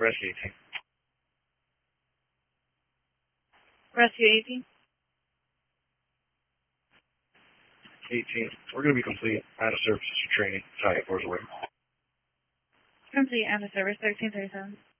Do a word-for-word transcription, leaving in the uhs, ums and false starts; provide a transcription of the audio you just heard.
Rescue eighteen. Rescue eighteen. eighteen. We're going to be complete out of services for training. Sorry, Force Away. Complete out of service, thirteen thirty-seven.